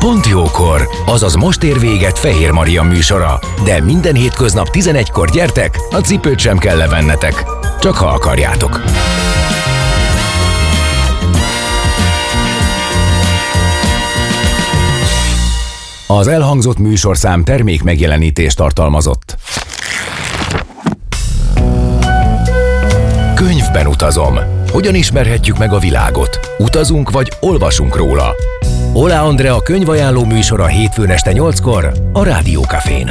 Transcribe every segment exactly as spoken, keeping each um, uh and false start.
Pont jókor, azaz most ér véget Fehér Maria műsora, de minden hétköznap tizenegykor gyertek, a cipőt sem kell levennetek, csak ha akarjátok. Az elhangzott műsorszám termék megjelenítést tartalmazott. Könyvben utazom. Hogyan ismerhetjük meg a világot? Utazunk vagy olvasunk róla? Ola Andrea könyvajánló műsora hétfőn este nyolckor a Rádió Cafén.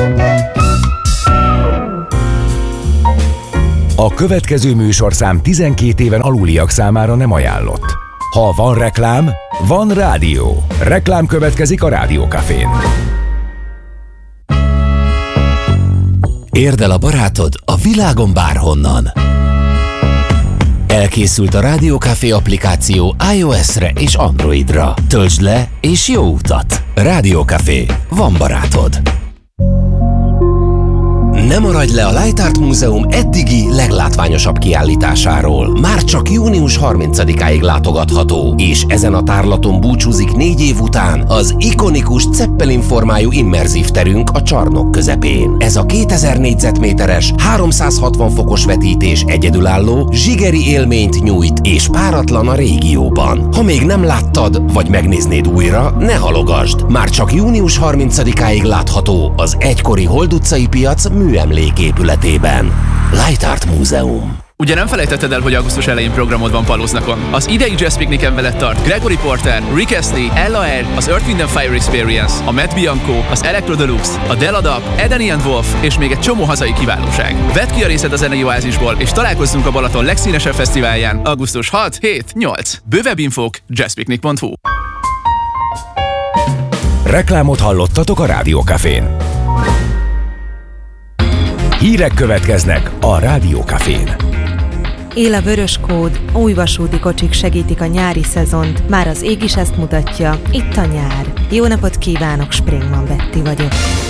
A következő műsorszám tizenkét éven aluliak számára nem ajánlott. Ha van reklám, van rádió. Reklám következik a Rádió Cafén. Érd el a barátod a világon bárhonnan. Elkészült a Rádió Café applikáció iOS-re és Androidra. Töltsd le és jó utat! Rádió Café. Van barátod. Ne maradj le a Light Art Múzeum eddigi leglátványosabb kiállításáról. Már csak június harmincadikáig látogatható, és ezen a tárlaton búcsúzik négy év után az ikonikus Zeppelin formájú immerzív terünk a csarnok közepén. Ez a kétezer négyzetméteres, háromszázhatvan fokos vetítés egyedülálló, zsigeri élményt nyújt és páratlan a régióban. Ha még nem láttad, vagy megnéznéd újra, ne halogasd! Már csak június harmincadikáig látható az egykori Hold utcai piac műemléképületében. Light Art Múzeum. Ugye nem felejtetted el, hogy augusztus elején programod van Palóznakon? Az idei Jazz Picnicen veled tart Gregory Porter, Rick Astley, Ella Eyre, az Earth, Wind and Fire Experience, a Matt Bianco, az Electro Deluxe, a Deladap, Edeni and Wolf és még egy csomó hazai kiválóság. Vedd ki a részed a zenei oázisból, és találkozzunk a Balaton legszínesebb fesztiválján augusztus hat, hét, nyolc. Bővebb infók jazzpicnic pont hu. Reklámot hallottatok a Rádió Cafén. Hírek következnek a Rádió Cafén. Él a vörös kód, új vasúti kocsik segítik a nyári szezont, már az ég is ezt mutatja, itt a nyár. Jó napot kívánok, Springman Betty vagyok.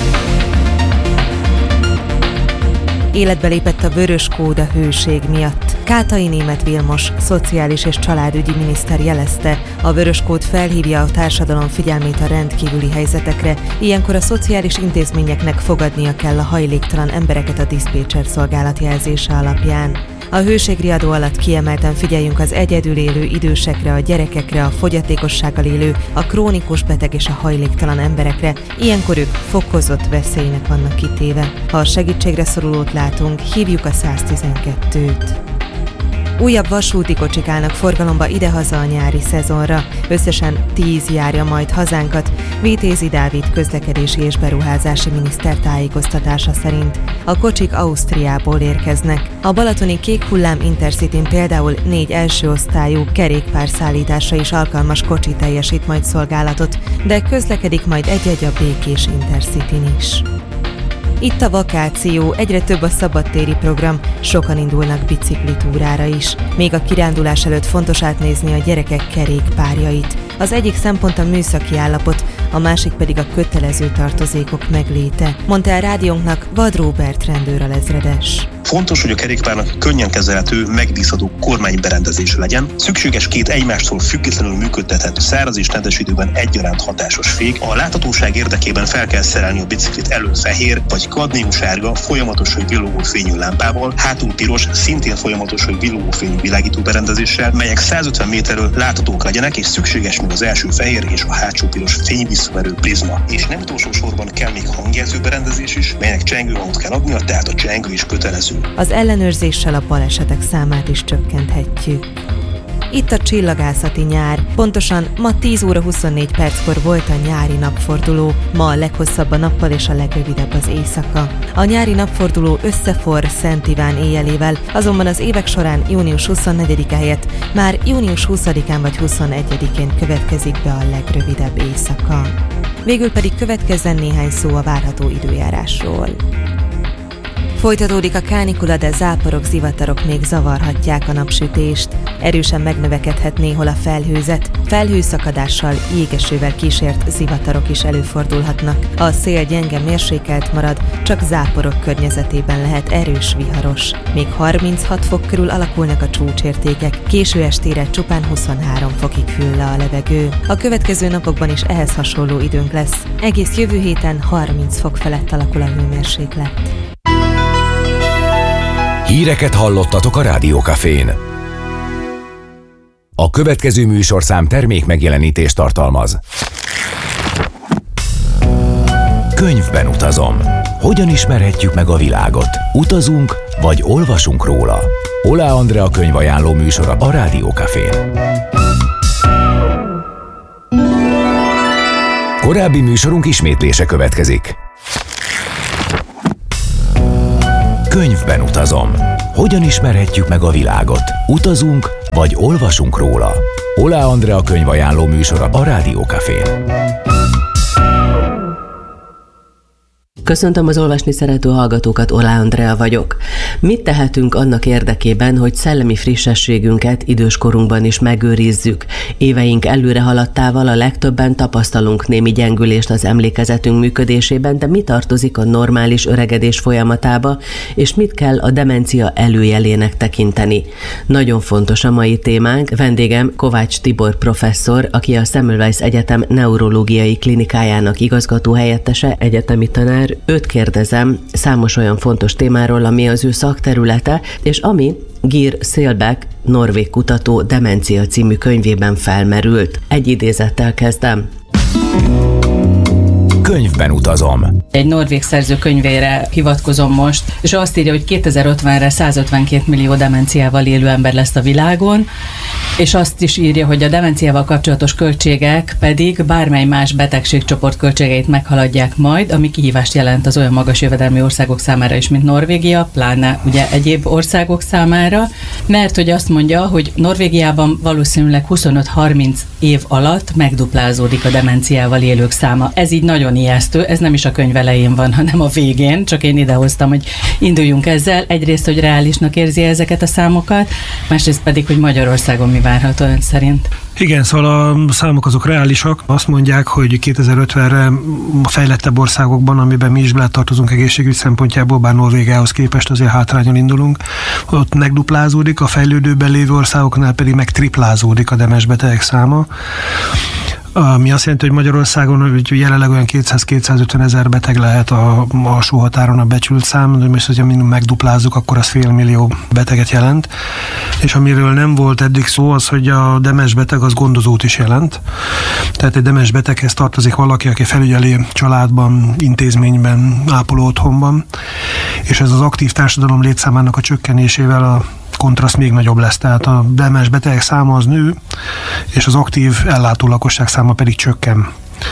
Életbe lépett a vörös kód a hőség miatt. Kátai Németh Vilmos, szociális és családügyi miniszter jelezte, a vörös kód felhívja a társadalom figyelmét a rendkívüli helyzetekre, ilyenkor a szociális intézményeknek fogadnia kell a hajléktalan embereket a diszpécser szolgálat jelzése alapján. A hőségriadó alatt kiemelten figyeljünk az egyedül élő idősekre, a gyerekekre, a fogyatékossággal élő, a krónikus beteg és a hajléktalan emberekre, ilyenkor ők fokozott veszélynek vannak kitéve. Ha a segítségre szorulót látunk, hívjuk a száztizenkettőt. Újabb vasúti kocsik állnak forgalomba idehaza a nyári szezonra. Összesen tíz járja majd hazánkat, Vitézi Dávid közlekedési és beruházási miniszter tájékoztatása szerint. A kocsik Ausztriából érkeznek. A balatoni Kék Hullám Intercityn például négy első osztályú kerékpárszállításra is alkalmas kocsi teljesít majd szolgálatot, de közlekedik majd egy-egy a Békés Intercityn is. Itt a vakáció, egyre több a szabadtéri program, sokan indulnak biciklitúrára is. Még a kirándulás előtt fontos átnézni a gyerekek kerékpárjait. Az egyik szempont a műszaki állapot, a másik pedig a kötelező tartozékok megléte, mondta el rádiónknak Vad Róbert rendőralezredes. Fontos, hogy a kerékpárnak könnyen kezelhető, megbízható kormányberendezése legyen. Szükséges két egymástól függetlenül működtethető száraz és nedves időben egyaránt hatásos fék. A láthatóság érdekében fel kell szerelni a biciklit elől fehér vagy kadmiumsárga, folyamatos vagy villogó fényű lámpával, hátul piros, szintén folyamatos vagy villogó fényű világító berendezéssel, melyek százötven méterről láthatók legyenek, és szükséges még az első fehér és a hátsó piros fényvisszaverő prizma. És nem utolsó sorban kell még hangjelző berendezés is, melynek csengőhangot kell adnia, tehát a csengő is kötelező. Az ellenőrzéssel a balesetek számát is csökkenthetjük. Itt a csillagászati nyár. Pontosan ma tíz óra huszonnégy perckor volt a nyári napforduló. Ma a leghosszabb a nappal és a legrövidebb az éjszaka. A nyári napforduló összeforr Szent Iván éjjelével, azonban az évek során június huszonnegyedike helyett már június huszadikán vagy huszonegyedikén következik be a legrövidebb éjszaka. Végül pedig következzen néhány szó a várható időjárásról. Folytatódik a kánikula, de záporok, zivatarok még zavarhatják a napsütést. Erősen megnövekedhet néhol a felhőzet. Felhőszakadással, jégesővel kísért zivatarok is előfordulhatnak. A szél gyenge mérsékelt marad, csak záporok környezetében lehet erős viharos. Még harminchat fok körül alakulnak a csúcsértékek, késő estére csupán huszonhárom fokig hűl le a levegő. A következő napokban is ehhez hasonló időnk lesz. Egész jövő héten harminc fok felett alakul a hőmérséklet. Híreket hallottatok a Rádiókafén. A következő műsorszám termék megjelenítést tartalmaz. Könyvben utazom. Hogyan ismerhetjük meg a világot? Utazunk, vagy olvasunk róla? Oláh Andrea könyvajánló műsora a Rádiókafén. Korábbi műsorunk ismétlése következik. Könyvben utazom. Hogyan ismerhetjük meg a világot? Utazunk, vagy olvasunk róla? Oláh Andrea könyvajánló műsora a Rádiókafén. Köszöntöm az olvasni szerető hallgatókat, Oláh Andrea vagyok. Mit tehetünk annak érdekében, hogy szellemi frissességünket időskorunkban is megőrizzük? Éveink előre haladtával a legtöbben tapasztalunk némi gyengülést az emlékezetünk működésében, de mi tartozik a normális öregedés folyamatába, és mit kell a demencia előjelének tekinteni? Nagyon fontos a mai témánk. Vendégem Kovács Tibor professzor, aki a Semmelweis Egyetem neurológiai klinikájának igazgató helyettese, egyetemi tanár. Őt kérdezem számos olyan fontos témáról, ami az ő szakterülete, és ami Geir Seelbeck, norvég kutató Demencia című könyvében felmerült. Egy idézettel kezdem. Könyvben utazom. Egy norvég szerző könyvére hivatkozom most, és azt írja, hogy kétezer-ötvenre százötvenkét millió demenciával élő ember lesz a világon, és azt is írja, hogy a demenciával kapcsolatos költségek pedig bármely más betegségcsoport költségeit meghaladják majd, ami kihívást jelent az olyan magas jövedelmi országok számára is, mint Norvégia, pláne ugye egyéb országok számára, mert hogy azt mondja, hogy Norvégiában valószínűleg huszonöt-harminc év alatt megduplázódik a demenciával élők száma. Ez így nagyon ijesztő, ez nem is a könyv elején van, hanem a végén, csak én idehoztam, hogy induljunk ezzel. Egyrészt, hogy reálisnak érzi ezeket a számokat, másrészt pedig, hogy Magyarországon mi várható ön szerint. Igen, szóval a számok azok reálisak. Azt mondják, hogy kétezer-ötvenre a fejlettebb országokban, amiben mi is beletartozunk egészségügy szempontjából, bár Norvégiához képest azért hátrányon indulunk, ott megduplázódik, a fejlődőben lévő országoknál pedig megtriplázódik a demensbetegek száma. Ami azt jelenti, hogy Magyarországon hogy jelenleg olyan kétszáz-kétszázötven ezer beteg lehet a alsó határon a becsült szám, de most, hogyha minimum megduplázzuk, akkor az félmillió beteget jelent. És amiről nem volt eddig szó, az, hogy a demens beteg az gondozót is jelent. Tehát egy demens beteghez tartozik valaki, aki felügyeli családban, intézményben, ápoló otthonban, és ez az aktív társadalom létszámának a csökkenésével a kontraszt még nagyobb lesz, tehát a demens betegek száma az nő, és az aktív ellátó lakosság száma pedig csökken.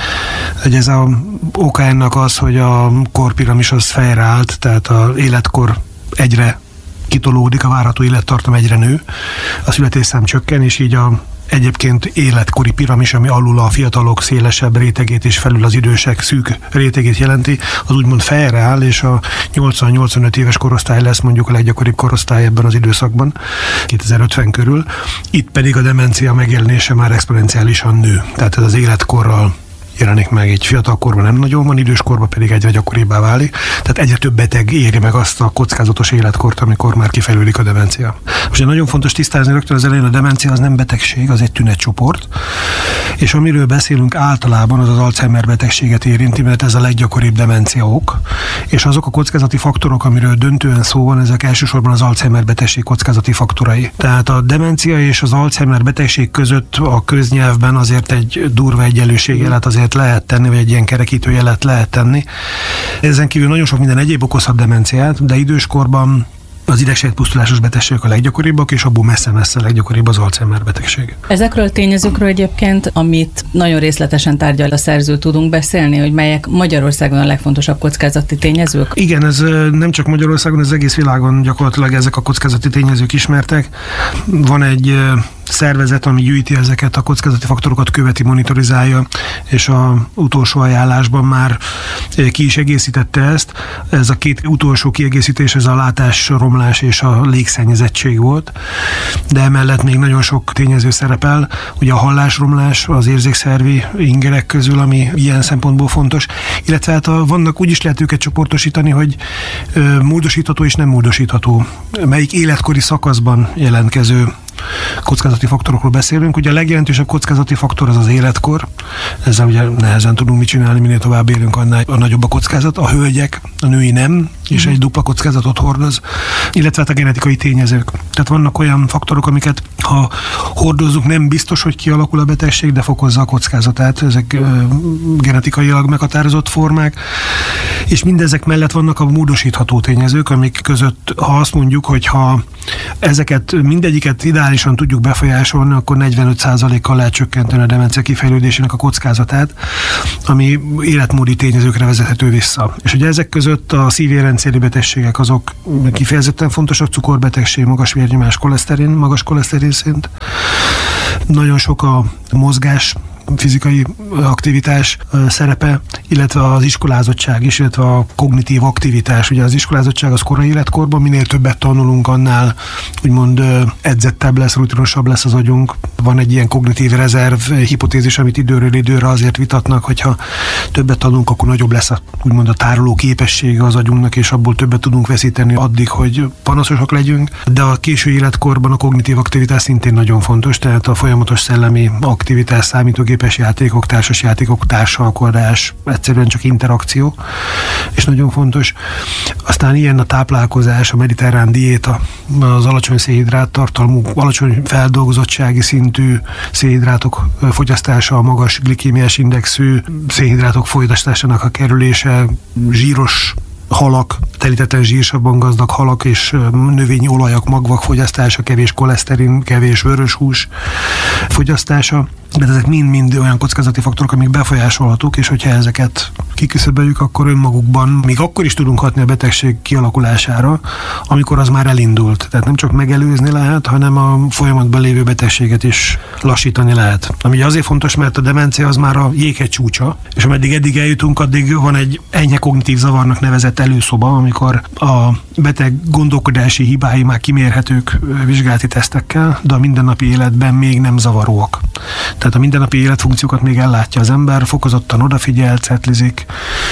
Egy ez a oka ennek az, hogy a korpiramis az fejre állt, tehát az életkor egyre kitolódik, a várható élettartam egyre nő, a születésszám csökken, és így a egyébként életkori piramis, ami alul a fiatalok szélesebb rétegét és felül az idősek szűk rétegét jelenti, az úgymond fejre áll, és a nyolcvan-nyolcvanöt éves korosztály lesz mondjuk a leggyakoribb korosztály ebben az időszakban, kétezer-ötven körül. Itt pedig a demencia megjelenése már exponenciálisan nő, tehát ez az életkorral jelenik meg, egy fiatalkorban nem nagyon van, időskorban pedig egyre gyakoribbá válik. Tehát egyre több beteg éri meg azt a kockázatos életkort, amikor már kifejlődik a demencia. Most nagyon fontos tisztázni rögtön az elején, a demencia az nem betegség, az egy tünetcsoport, és amiről beszélünk általában, az az Alzheimer betegséget érinti, mert ez a leggyakoribb demencia ok, és azok a kockázati faktorok, amiről döntően szó van, ezek elsősorban az Alzheimer betegség kockázati faktorai. Tehát a demencia és az Alzheimer betegség között a köznyelvben azért egy durva egyenlőségjelet azért lehet tenni, vagy egy ilyen kerekítőjelet lehet tenni. Ezen kívül nagyon sok minden egyéb okozhat demenciát, de időskorban az idegsejtpusztulásos betegségek a leggyakoribbak, és abból messze-messze a leggyakoribb az Alzheimer betegség. Ezekről a tényezőkről egyébként, amit nagyon részletesen tárgyal a szerző, tudunk beszélni, hogy melyek Magyarországon a legfontosabb kockázati tényezők? Igen, ez nem csak Magyarországon, ez az egész világon gyakorlatilag ezek a kockázati tényezők ismertek. Van egy szervezet, ami gyűjti ezeket a kockázati faktorokat, követi, monitorizálja, és a utolsó ajánlásban már ki is egészítette ezt. Ez a két utolsó kiegészítés, ez a látásromlás és a légszennyezettség volt, de emellett még nagyon sok tényező szerepel. Ugye a hallásromlás az érzékszervi ingerek közül, ami ilyen szempontból fontos, illetve hát a, vannak, úgy is lehet őket csoportosítani, hogy ö, módosítható és nem módosítható. Melyik életkori szakaszban jelentkező kockázati faktorokról beszélünk. Ugye a legjelentősebb kockázati faktor az az életkor. Ezzel ugye nehezen tudunk mit csinálni, minél tovább élünk, annál a nagyobb a kockázat. A hölgyek, a női nem, és egy dupla kockázatot hordoz, illetve a genetikai tényezők. Tehát vannak olyan faktorok, amiket ha hordozzuk, nem biztos, hogy kialakul a betegség, de fokozza a kockázatát. Ezek ö, genetikailag meghatározott formák, és mindezek mellett vannak a módosítható tényezők, amik között, ha azt mondjuk, hogy ha ezeket mindegyiket ideálisan tudjuk befolyásolni, akkor negyvenöt százalékkal lehet csökkenteni a demencia kifejlődésének a kockázatát, ami életmódi tényezőkre vezethető vissza. És ugye ezek között a szívérendszeri betegségek azok kifejezetten fontosak, cukorbetegség, magas vérnyomás, koleszterin, magas koleszterin szint. Nagyon sok a mozgás, fizikai aktivitás szerepe, illetve az iskolázottság is, illetve a kognitív aktivitás. Ugye az iskolázottság az korai életkorban, minél többet tanulunk, annál úgymond edzettebb lesz, rutinosabb lesz az agyunk. Van egy ilyen kognitív rezerv hipotézis, amit időről időre azért vitatnak, hogyha többet tanulunk, akkor nagyobb lesz a, úgymond a tároló képessége az agyunknak, és abból többet tudunk veszíteni addig, hogy panaszosak legyünk. De a késő életkorban a kognitív aktivitás szintén nagyon fontos, tehát a folyamatos szellemi aktivitás, számítógépes játékok, társas játékok, társalkodás, egyszerűen csak interakció, és nagyon fontos. Aztán ilyen a táplálkozás, a mediterrán diéta, az alacsony szénhidrát tartalmú, alacsony feldolgozottsági szintű szénhidrátok fogyasztása, a magas glikémiás indexű szénhidrátok fogyasztásának a kerülése, zsíros halak, telítetlen zsírsavban gazdag halak és növényi olajak, magvak fogyasztása, kevés koleszterin, kevés vöröshús fogyasztása. De ezek mind-mind olyan kockázati faktorok, amik befolyásolhatók, és hogyha ezeket kiküszöböljük, akkor önmagukban még akkor is tudunk hatni a betegség kialakulására, amikor az már elindult. Tehát nem csak megelőzni lehet, hanem a folyamatban lévő betegséget is lassítani lehet. Ami azért fontos, mert a demencia az már a jéghegy csúcsa, és ameddig eddig eljutunk, addig van egy enyhe kognitív zavarnak nevezett előszoba, amikor a beteg gondolkodási hibái már kimérhetők vizsgálati tesztekkel, de a mindennapi életben még nem zavaróak. Tehát a mindennapi életfunkciókat még ellátja az ember, fokozottan odafigyel, cetlizik,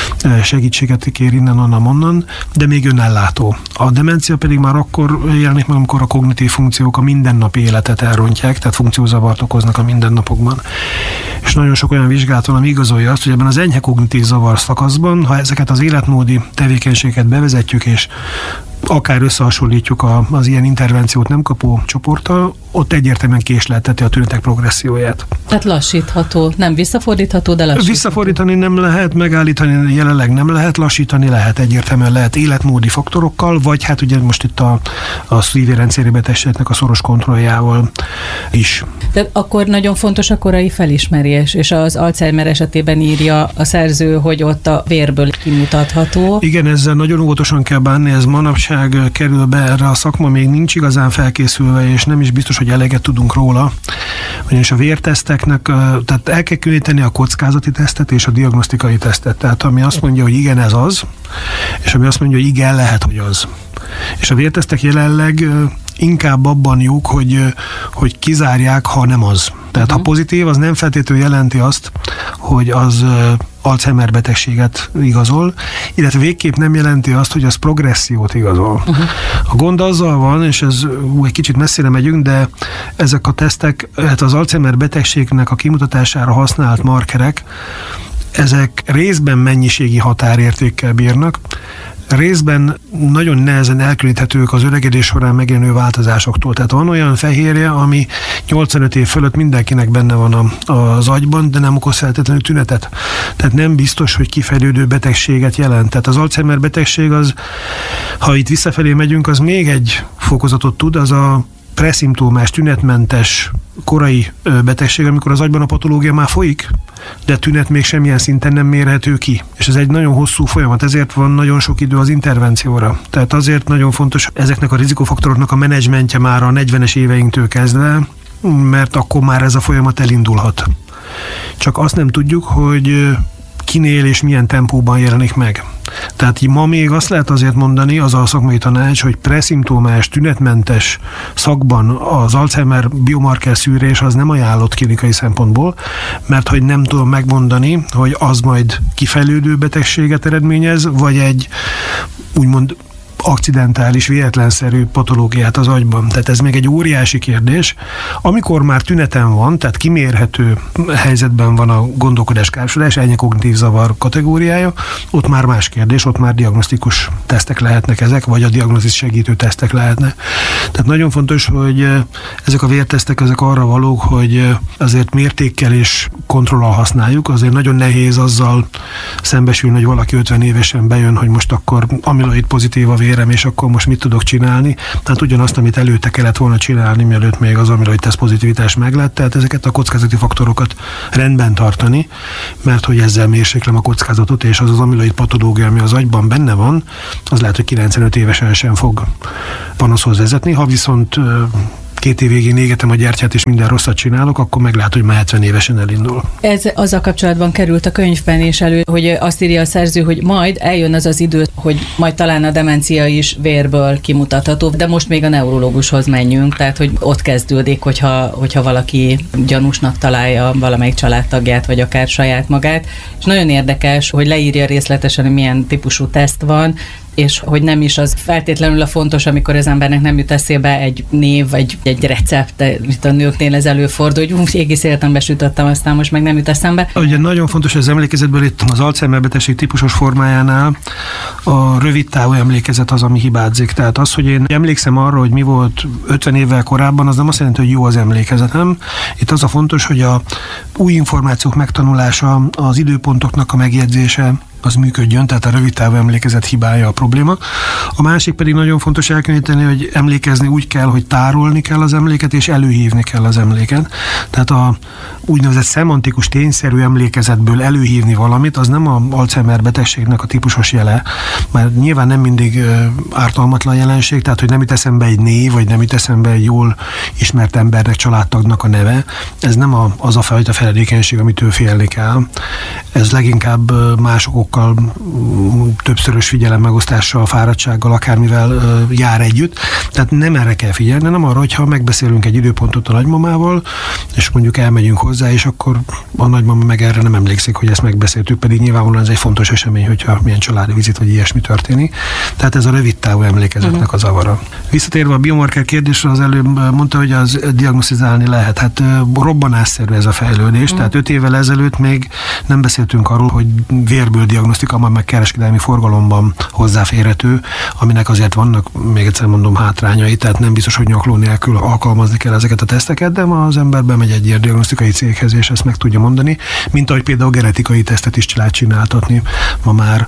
segítséget kér innen, onnan, onnan, de még önellátó. A demencia pedig már akkor jelenik meg, amikor a kognitív funkciók a mindennapi életet elrontják, tehát funkciózavart okoznak a mindennapokban. És nagyon sok olyan vizsgálat van, ami igazolja azt, hogy ebben az enyhe kognitív zavar szakaszban, ha ezeket az életmódi tevékenységeket bevezetjük, és akár összehasonlítjuk a, az ilyen intervenciót nem kapó csoporttal, ott egyértelműen késlelteti a tünetek progresszióját. Tehát lassítható, nem visszafordítható, de lassítható. Visszafordítani nem lehet, megállítani jelenleg nem lehet, lassítani lehet, egyértelműen lehet életmódi faktorokkal, vagy hát ugye most itt a, a szívérendszeri betegségnek a szoros kontrolljával is. Tehát akkor nagyon fontos a korai felismerés, és az Alzheimer esetében írja a szerző, hogy ott a vérből kimutatható. Igen, ezzel nagyon óvatosan kell bánni, ez manapság kerül be erre, a szakma még nincs igazán felkészülve, és nem is biztos, hogy eleget tudunk róla. Ugyanis a vérteszteknek, tehát el kell különíteni a kockázati tesztet és a diagnosztikai tesztet. Tehát ami azt mondja, hogy igen, ez az, és ami azt mondja, hogy igen, lehet, hogy az. És a vértesztek jelenleg inkább abban jók, hogy, hogy kizárják, ha nem az. Tehát uh-huh. ha pozitív, az nem feltétlenül jelenti azt, hogy az Alzheimer betegséget igazol, illetve végképp nem jelenti azt, hogy az progressziót igazol. Uh-huh. A gond azzal van, és ez ú, egy kicsit messzire megyünk, de ezek a tesztek, hát az Alzheimer betegségnek a kimutatására használt markerek, ezek részben mennyiségi határértékkel bírnak, részben nagyon nehezen elkülöníthetők az öregedés során megjelenő változásoktól. Tehát van olyan fehérje, ami nyolcvanöt év fölött mindenkinek benne van a, az agyban, de nem okoz feltétlenül tünetet. Tehát nem biztos, hogy kifejlődő betegséget jelent. Tehát az Alzheimer betegség az, ha itt visszafelé megyünk, az még egy fokozatot tud, az a preszimptomás, tünetmentes korai betegség, amikor az agyban a patológia már folyik, de tünet még semmilyen szinten nem mérhető ki. És ez egy nagyon hosszú folyamat, ezért van nagyon sok idő az intervencióra. Tehát azért nagyon fontos ezeknek a rizikofaktoroknak a menedzsmentje már a negyvenes éveinktől kezdve, mert akkor már ez a folyamat elindulhat. csak azt nem tudjuk, hogy kinél és milyen tempóban jelenik meg. Tehát ma még azt lehet azért mondani, az a szakmai tanács, hogy preszimptomás, tünetmentes szakban az Alzheimer biomarker szűrés az nem ajánlott klinikai szempontból, mert hogy nem tudom megmondani, hogy az majd kifejlődő betegséget eredményez, vagy egy úgymond akcidentális, véletlenszerű patológiát az agyban. Tehát ez még egy óriási kérdés. Amikor már tüneten van, tehát kimérhető helyzetben van a gondolkodás károsodás, ennyi kognitív zavar kategóriája, ott már más kérdés, ott már diagnosztikus tesztek lehetnek ezek, vagy a diagnózis segítő tesztek lehetnek. Tehát nagyon fontos, hogy ezek a vértesztek, ezek arra valók, hogy azért mértékkel és kontrollal használjuk, azért nagyon nehéz azzal szembesülni, hogy valaki ötven évesen bejön, hogy most akkor amiloid pozitív a vérem, és akkor most mit tudok csinálni. Tehát ugyanazt, amit előtte kellett volna csinálni, mielőtt még az amiloid teszt pozitivitás meglett, tehát ezeket a kockázati faktorokat rendben tartani, mert hogy ezzel mérséklem a kockázatot, és az az amiloid patológia, ami az agyban benne van, az lehet, hogy kilencvenöt évesen sem fog panaszhoz vezetni. Ha viszont két év végén égetem a gyertyát, és minden rosszat csinálok, akkor meg lehet, hogy már hetven évesen elindul. Ez azzal kapcsolatban került a könyvben is elő, hogy azt írja a szerző, hogy majd eljön az az idő, hogy majd talán a demencia is vérből kimutatható, de most még a neurológushoz menjünk, tehát hogy ott kezdődik, hogyha, hogyha valaki gyanúsnak találja valamelyik családtagját, vagy akár saját magát. És nagyon érdekes, hogy leírja részletesen, hogy milyen típusú teszt van, és hogy nem is az feltétlenül a fontos, amikor az embernek nem jut eszébe egy név, vagy egy recept, itt a nőknél ez előfordul, hogy úgy egész életemben sütöttem, aztán most meg nem jut eszembe. Ugye nagyon fontos az emlékezetből itt az Alzheimer betegség típusos formájánál a rövid távú emlékezet az, ami hibázik. Tehát az, hogy én emlékszem arra, hogy mi volt ötven évvel korábban, az nem azt jelenti, hogy jó az emlékezetem. Itt az a fontos, hogy a új információk megtanulása, az időpontoknak a megjegyzése, az működjön, tehát a rövid távú emlékezet hibája a probléma. A másik pedig nagyon fontos elkülöníteni, hogy emlékezni úgy kell, hogy tárolni kell az emléket, és előhívni kell az emléket. Tehát a úgynevezett szemantikus tényszerű emlékezetből előhívni valamit, az nem a Alzheimer betegségnek a típusos jele, mert nyilván nem mindig ártalmatlan jelenség, tehát hogy nem jut eszembe egy név, vagy nem jut eszembe egy jól ismert embernek, családtagnak a neve. Ez nem a, az a fajta feledékenység, amitől félni kell. Ez leginkább mások többszörös figyelemmegosztással, fáradtsággal, akármivel jár együtt. Tehát nem erre kell figyelni, nem arra, hogyha megbeszélünk egy időpontot a nagymamával, és mondjuk elmegyünk hozzá, és akkor a nagymama meg erre nem emlékszik, hogy ezt megbeszéltük, pedig nyilvánvalóan ez egy fontos esemény, hogyha milyen családi vizit vagy ilyesmi történik. Tehát ez a rövid távú emlékezetnek a zavara. Visszatérve a biomarker kérdésre, az előbb mondta, hogy az diagnosztizálni lehet. Hát robbanásszerű ez a fejlődés. Mm. Tehát öt évvel ezelőtt még nem beszéltünk arról, hogy vérből diagnosztika, már meg kereskedelmi forgalomban hozzáférhető, aminek azért vannak, még egyszer mondom, hátrányai, tehát nem biztos, hogy nyakló nélkül alkalmazni kell ezeket a teszteket, de ma az ember bemegy egy ilyen diagnosztikai céghez, és ezt meg tudja mondani, mint ahogy például genetikai tesztet is lehet csináltatni ma már,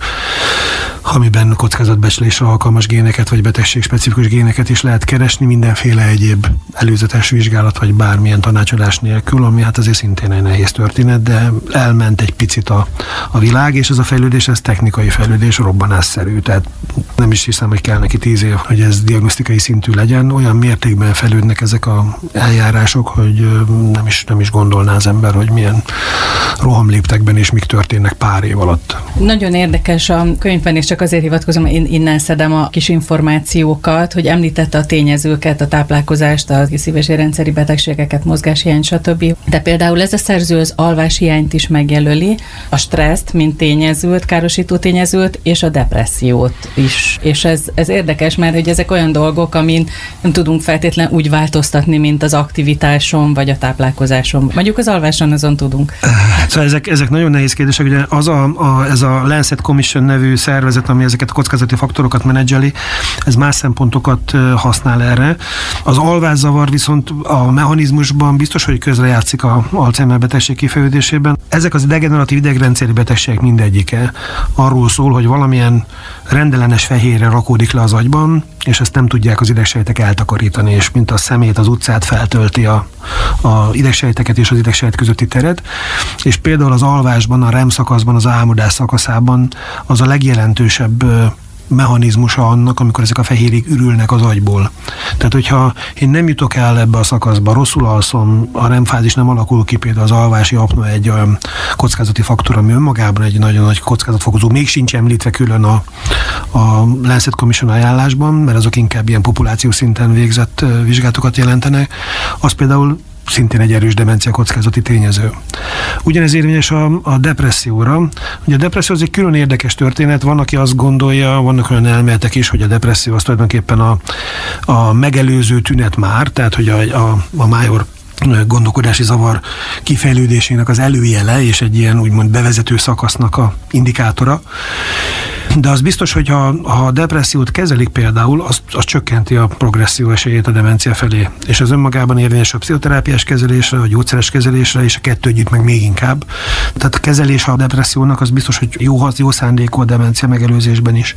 amiben kockázatbecslésre alkalmas géneket, vagy betegségspecifikus géneket is lehet keresni, mindenféle egyéb előzetes vizsgálat, vagy bármilyen tanácsadás nélkül, ami hát azért szintén egy nehéz történet, de elment egy picit a, a világ, és ez a fejlődés, ez technikai fejlődés, robbanásszerű, tehát nem is hiszem, hogy kell neki tíz év, hogy ez diagnosztikai szintű legyen. Olyan mértékben fejlődnek ezek a eljárások, hogy nem is, nem is gondolná az ember, hogy milyen rohamléptekben és mik történnek pár év alatt. Nagyon érdekes a könyvben, és csak azért hivatkozom, én innen szedem a kis információkat, hogy említette a tényezőket, a táplálkozást, a szív- és érrendszeri betegségeket, mozgáshiány, stb. De például ez a szerző az alváshiányt is megjelöli, a stresszt, mint tényezőt, károsító tényezőt, és a depressziót is. És ez, ez érdekes, mert hogy ezek olyan dolgok, amin nem tudunk feltétlenül úgy változtatni, mint az aktivitáson, vagy a táplálkozáson. Mondjuk az alváson azon tudunk. Szóval ezek, ezek nagyon nehéz kérdések, ugye az a, a, ez a Lancet Commission nevű szervezet, ami ezeket a kockázati faktorokat menedzseli, ez más szempontokat használ erre. Az alvászavar viszont a mechanizmusban biztos, hogy közrejátszik a Alzheimer betegség kifejlődésében. Ezek az degeneratív idegrendszeri betegségek mindegyike arról szól, hogy valamilyen rendellenes fehérre rakódik le az agyban, és ezt nem tudják az idegsejtek eltakarítani, és mint a szemét, az utcát feltölti a, a idegsejteket és az idegsejt közötti teret, és például az alvásban, a REM szakaszban, az álmodás szakaszában az a legjelentősebb mechanizmusa annak, amikor ezek a fehérjék ürülnek az agyból. Tehát, hogyha én nem jutok el ebbe a szakaszba, rosszul alszom, a REM-fázis nem alakul ki, például az alvási apnoa egy olyan kockázati faktor, ami önmagában egy nagyon nagy kockázatfokozó, még sincs említve külön a, a Lancet Commission ajánlásban, mert azok inkább ilyen populáció szinten végzett vizsgálatokat jelentenek, az például szintén egy erős demencia kockázati tényező. Ugyanez érvényes a, a depresszióra. Ugye a depresszió az egy külön érdekes történet, van, aki azt gondolja, vannak olyan elméletek is, hogy a depresszió az tulajdonképpen a, a megelőző tünet már, tehát hogy a, a, a májor gondolkodási zavar kifejlődésének az előjele, és egy ilyen úgymond bevezető szakasznak a indikátora. De az biztos, hogy ha, ha a depressziót kezelik például, az, az csökkenti a progresszió esélyét a demencia felé. És az önmagában érvényes a pszichoterápiás kezelésre, a gyógyszeres kezelésre, és a kettő együtt meg még inkább. Tehát a kezelés a depressziónak az biztos, hogy jó, jó szándékú a demencia megelőzésben is.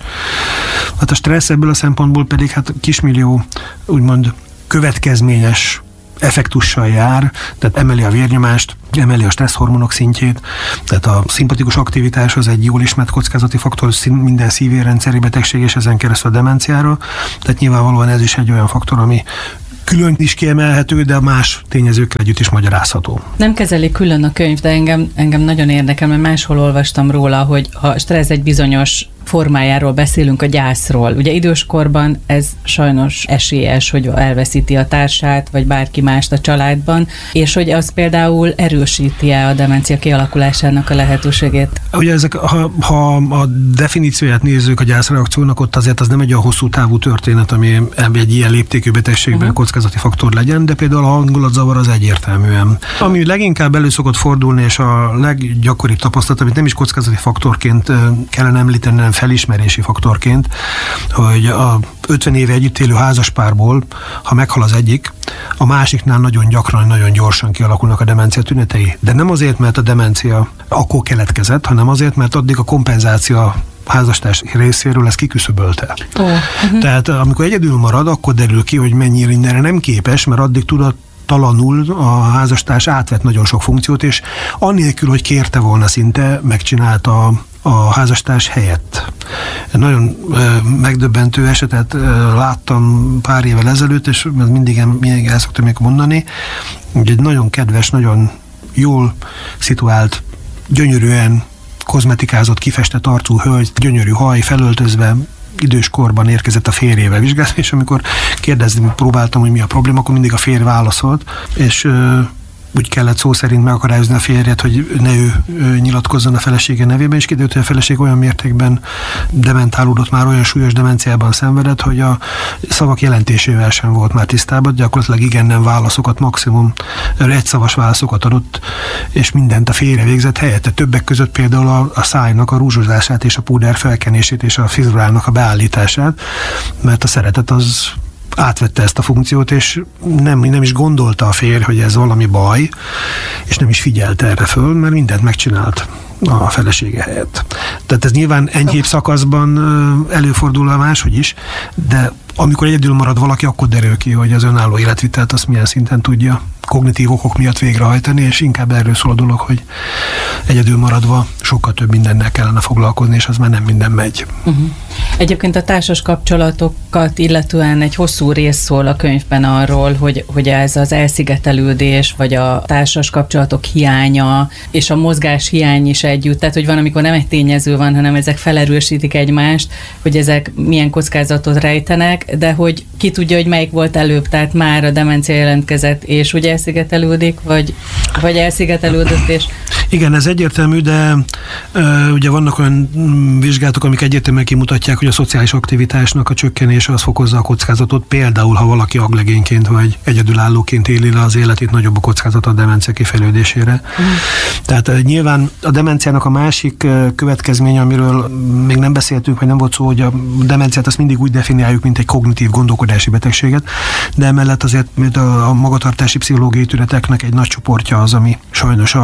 Hát a stressz ebből a szempontból pedig hát kismillió úgymond következményes effektussal jár, tehát emeli a vérnyomást, emeli a stresszhormonok szintjét, tehát a szimpatikus aktivitás az egy jól ismert kockázati faktor minden szívérrendszeri betegség és ezen keresztül a demenciára, tehát nyilvánvalóan ez is egy olyan faktor, ami külön is kiemelhető, de más tényezőkkel együtt is magyarázható. Nem kezeli külön a könyv, de engem, engem nagyon érdekel, mert máshol olvastam róla, hogy ha stressz egy bizonyos formájáról beszélünk, a gyászról. Ugye időskorban ez sajnos esélyes, hogy elveszíti a társát, vagy bárki mást a családban, és hogy az például erősíti-e a demencia kialakulásának a lehetőségét? Ugye ezek, ha, ha a definícióját nézzük a gyászreakciónak, ott azért az nem egy olyan hosszú távú történet, ami egy ilyen léptékű betegségben uh-huh. kockázati faktor legyen, de például a hangulatzavar az egyértelműen. Ami leginkább elő szokott fordulni, és a leggyakoribb tapasztalat, amit nem is kockázati faktorként kellene említeni, hanem felismerési faktorként, hogy a ötven éve együtt élő házaspárból, ha meghal az egyik, a másiknál nagyon gyakran, nagyon gyorsan kialakulnak a demencia tünetei. De nem azért, mert a demencia akkor keletkezett, hanem azért, mert addig a kompenzáció a házastárs részéről ezt kiküszöbölte. Oh, uh-huh. Tehát amikor egyedül marad, akkor derül ki, hogy mennyire mindenre nem képes, mert addig tudat talanul a házastárs átvett nagyon sok funkciót, és annélkül, hogy kérte volna szinte, megcsinálta a, a házastárs helyett. Nagyon e, megdöbbentő esetet e, láttam pár évvel ezelőtt, és mindig, mindig el szoktam még mondani, hogy egy nagyon kedves, nagyon jól szituált, gyönyörűen kozmetikázott, kifestett arcú hölgy, gyönyörű haj, felöltözve, időskorban érkezett a férjével vizsgálni, és amikor kérdezni próbáltam, hogy mi a probléma, akkor mindig a férj válaszolt, és ö, úgy kellett szó szerint megakadályozni a férjet, hogy ne ő, ő nyilatkozzon a felesége nevében, és kiderült, hogy a feleség olyan mértékben dementálódott, már olyan súlyos demenciában szenvedett, hogy a szavak jelentésével sem volt már tisztában, gyakorlatilag igen-nem válaszokat, maximum egyszavas válaszokat adott, és mindent a férje végzett helyette. Többek között például a, a szájnak a rúzsozását és a púder felkenését és a frizurának a beállítását, mert a szeretet az átvette ezt a funkciót, és nem, nem is gondolta a férj, hogy ez valami baj, és nem is figyelte erre föl, mert mindent megcsinált a felesége helyett. Tehát ez nyilván enyhébb szakaszban előfordul a máshogy is, de amikor egyedül marad valaki, akkor derül ki, hogy az önálló életvitelt azt milyen szinten tudja kognitív okok miatt végrehajtani, és inkább erről szól a dolog, hogy egyedül maradva sokkal több mindennel kellene foglalkozni, és az már nem minden megy. Uh-huh. Egyébként a társas kapcsolatokat illetően egy hosszú rész szól a könyvben arról, hogy, hogy ez az elszigetelődés, vagy a társas kapcsolatok hiánya, és a mozgás hiány is együtt, tehát hogy van, amikor nem egy tényező van, hanem ezek felerősítik egymást, hogy ezek milyen kockázatot rejtenek, de hogy ki tudja, hogy melyik volt előbb, tehát már a demencia jelentkezett, és ugye elszigetelődik, vagy, vagy elszigetelődött, és... Igen, ez egyértelmű, de ö, ugye vannak olyan vizsgálatok, amik egyértelműen kimutatják, hogy a szociális aktivitásnak a csökkenése az fokozza a kockázatot. Például, ha valaki aglegényként vagy egyedülállóként éli le az életét, nagyobb a kockázat a demencia kifejlődésére. Mm. Tehát uh, nyilván a demenciának a másik uh, következménye, amiről még nem beszéltünk, vagy nem volt szó, hogy a demenciát azt mindig úgy definiáljuk, mint egy kognitív gondolkodási betegséget, de emellett azért a, a magatartási pszichológiai tüneteknek egy nagy csoportja az, ami sajnos a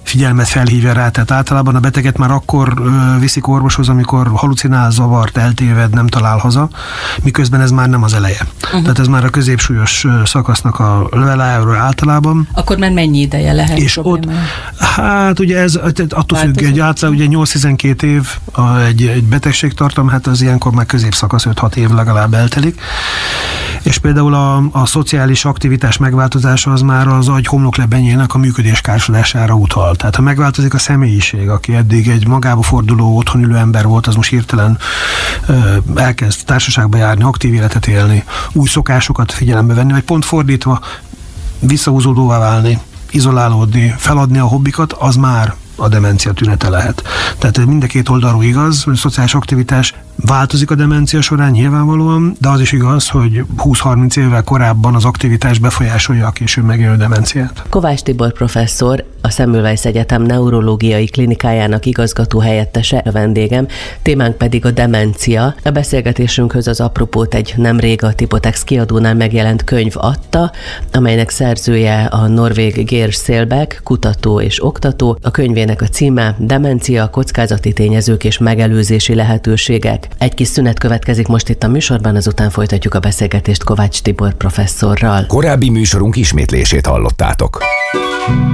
figyelmet felhívja rá. Tehát általában a beteget már akkor ö, viszik orvoshoz, amikor halucinál, zavart, eltéved, nem talál haza, miközben ez már nem az eleje. Uh-huh. Tehát ez már a középsúlyos szakasznak a levelájáról általában. Akkor már mennyi ideje lehet? És ott, hát ugye ez attól függ, egy általában ugye nyolc-tizenkét év a, egy, egy betegségtartam, hát az ilyenkor már középszakasz öt-hat év legalább eltelik. És például a, a szociális aktivitás megváltozása az már az agy homloklebenyének a működéskárosodására utal. Tehát ha megváltozik a személyiség, aki eddig egy magába forduló, otthon ülő ember volt, az most hirtelen ö, elkezd társaságba járni, aktív életet élni, új szokásokat figyelembe venni, vagy pont fordítva visszahúzódóvá válni, izolálódni, feladni a hobbikat, az már a demencia tünete lehet. Tehát mind a két oldalról igaz, hogy a szociális aktivitás változik a demencia során nyilvánvalóan, de az is igaz, hogy húsz-harminc évvel korábban az aktivitás befolyásolja a később megjelenő demenciát. Kovács Tibor professzor, a Semmelweis Egyetem neurológiai klinikájának igazgató helyettese a vendégem, témánk pedig a demencia. A beszélgetésünkhöz az apropót egy nemrég a Tipotex kiadónál megjelent könyv adta, amelynek szerzője a norvég Geir Selbekk, kutató és oktató. A könyvének a címe Demencia, kockázati tényezők és megelőzési lehetőségek. Egy kis szünet következik most itt a műsorban, azután folytatjuk a beszélgetést Kovács Tibor professzorral. Korábbi műsorunk ismétlését hallottátok.